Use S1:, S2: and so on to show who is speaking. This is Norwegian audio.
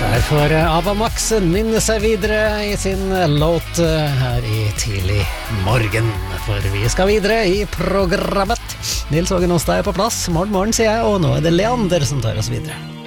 S1: Der får Ava Max nynne seg videre i sin låt her i tidlig morgen. For vi skal videre i programmet. Nils Ågen Åstad er på plass. Morgen, sier jeg, og nå er det Leander som tar oss videre.